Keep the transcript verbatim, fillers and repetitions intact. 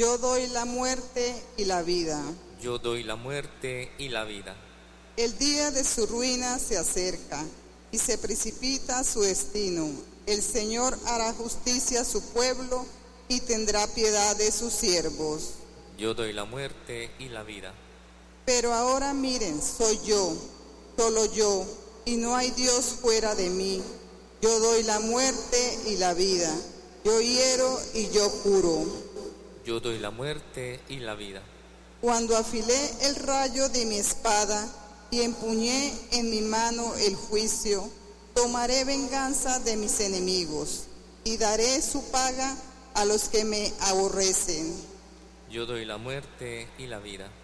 Yo doy la muerte y la vida. Yo doy la muerte y la vida. El día de su ruina se acerca y se precipita su destino. El Señor hará justicia a su pueblo y tendrá piedad de sus siervos. Yo doy la muerte y la vida. Pero ahora miren, soy yo, solo yo, y no hay Dios fuera de mí. Yo doy la muerte y la vida. Yo hiero y yo curo. Yo doy la muerte y la vida. Cuando afilé el rayo de mi espada y empuñé en mi mano el juicio, tomaré venganza de mis enemigos y daré su paga a los que me aborrecen. Yo doy la muerte y la vida.